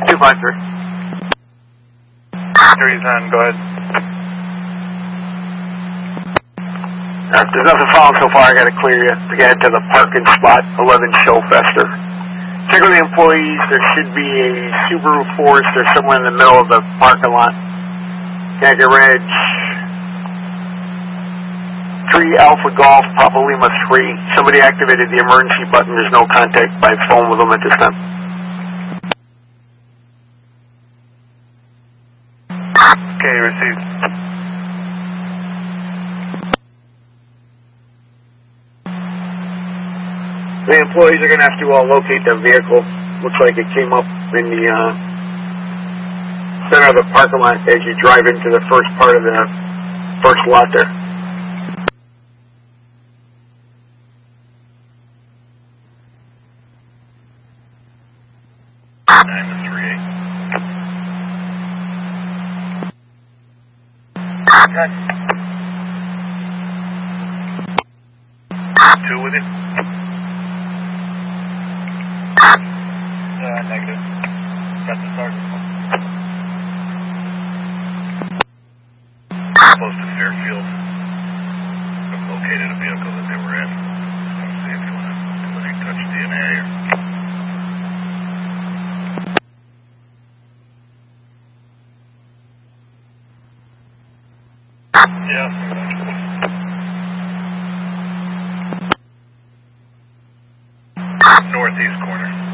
253. 310, go ahead. If there's nothing following so far, I got to clear you to get into the parking spot, 11 Showfester. Check with the employees. There should be a Subaru Forester somewhere in the middle of the parking lot. Jacket Ridge, 3 Alpha Golf, Papa Lima 3. Somebody activated the emergency button. There's no contact by phone with them at this time. Okay, received. The employees are going to have to locate the vehicle. Looks like it came up in the center of the parking lot as you drive into the first part of the first lot there. Okay. 2 with it? Negative. Got the sergeant. Close to Fairfield. I've located a vehicle that they were in. Let's see if you want to do any touch DNA or... Yeah. Northeast corner.